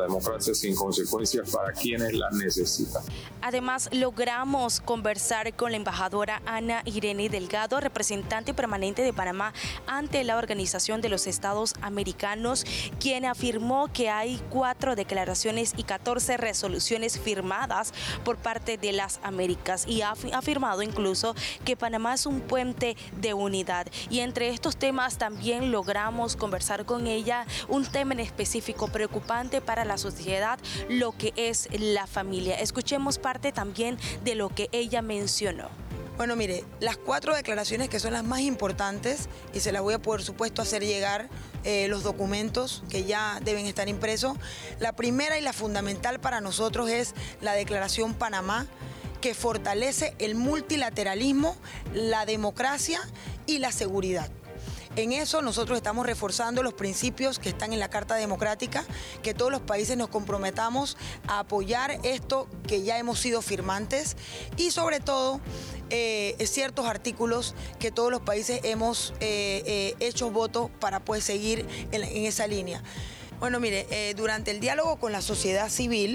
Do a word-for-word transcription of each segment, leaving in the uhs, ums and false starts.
democracia sin consecuencias para quienes la necesitan. Además, logramos conversar con la embajadora Ana Irene Delgado, representante permanente de Panamá ante la Organización de los Estados Americanos, quien afirmó que hay cuatro declaraciones y catorce resoluciones firmadas por parte de las Américas y ha afirmado incluso que Panamá es un puente de unidad. Y entre estos temas también logramos conversar con ella un tema en específico preocupante para la sociedad, lo que es la familia. Escuchemos parte también de lo que ella mencionó. Bueno, mire, las cuatro declaraciones que son las más importantes, y se las voy a por supuesto hacer llegar eh, los documentos que ya deben estar impresos. La primera y la fundamental para nosotros es la Declaración Panamá, que fortalece el multilateralismo, la democracia y la seguridad. En eso nosotros estamos reforzando los principios que están en la Carta Democrática, que todos los países nos comprometamos a apoyar esto que ya hemos sido firmantes y sobre todo eh, ciertos artículos que todos los países hemos eh, eh, hecho voto para pues, seguir en, en esa línea. Bueno, mire, eh, durante el diálogo con la sociedad civil,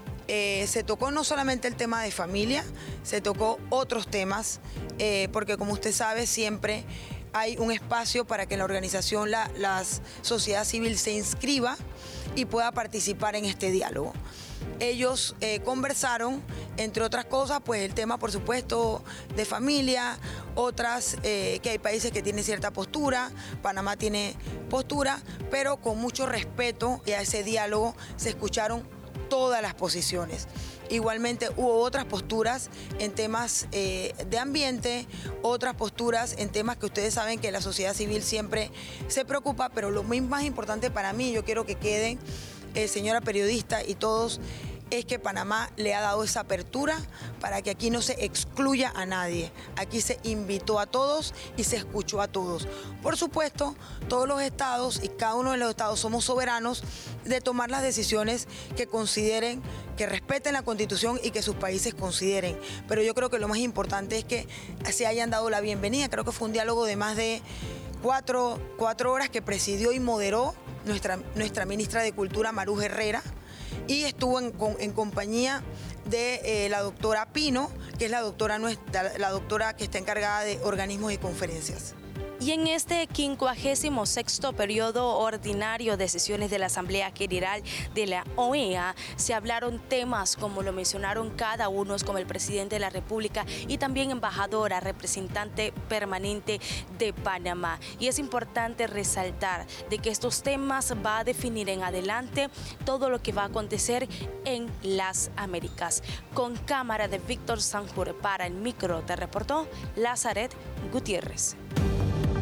Eh, se tocó no solamente el tema de familia, se tocó otros temas, eh, porque como usted sabe siempre hay un espacio para que en la organización la, la sociedad civil se inscriba y pueda participar en este diálogo. Ellos eh, conversaron, entre otras cosas, pues el tema, por supuesto, de familia, otras eh, que hay países que tienen cierta postura, Panamá tiene postura, pero con mucho respeto y a ese diálogo se escucharon todas las posiciones. Igualmente hubo otras posturas en temas eh, de ambiente, otras posturas en temas que ustedes saben que la sociedad civil siempre se preocupa, pero lo más importante para mí, yo quiero que queden, eh, señora periodista y todos, es que Panamá le ha dado esa apertura para que aquí no se excluya a nadie. Aquí se invitó a todos y se escuchó a todos. Por supuesto, todos los estados y cada uno de los estados somos soberanos de tomar las decisiones que consideren, que respeten la Constitución y que sus países consideren. Pero yo creo que lo más importante es que se hayan dado la bienvenida. Creo que fue un diálogo de más de cuatro, cuatro horas que presidió y moderó nuestra, nuestra ministra de Cultura, Maruja Herrera, y estuvo en, en compañía de eh, la doctora Pino, que es la doctora, nuestra, la doctora que está encargada de organismos y conferencias. Y en este quincuagésimo sexto periodo ordinario de sesiones de la Asamblea General de la O E A se hablaron temas como lo mencionaron cada uno, como el presidente de la República y también embajadora, representante permanente de Panamá. Y es importante resaltar de que estos temas va a definir en adelante todo lo que va a acontecer en las Américas. Con cámara de Víctor Sanjur para el micro te reportó Lazaret Gutiérrez.